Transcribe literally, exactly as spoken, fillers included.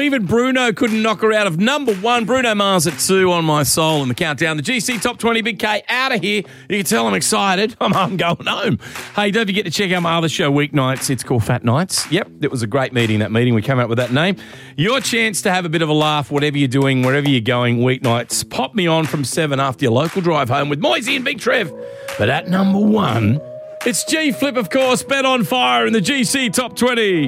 even Bruno couldn't knock her out of number one. Bruno Mars at two on my soul in the countdown. The G C Top twenty, Big K out of here. You can tell I'm excited. I'm, I'm going home. Hey, don't forget to check out my other show, Weeknights. It's called Fat Nights. Yep, it was a great meeting, that meeting. We came up with that name. Your chance to have a bit of a laugh, whatever you're doing, wherever you're going, Weeknights. Pop me on from seven after your local drive home with Moisey and Big Trev. But at number one, it's G Flip, of course, Bet on Fire in the G C Top twenty.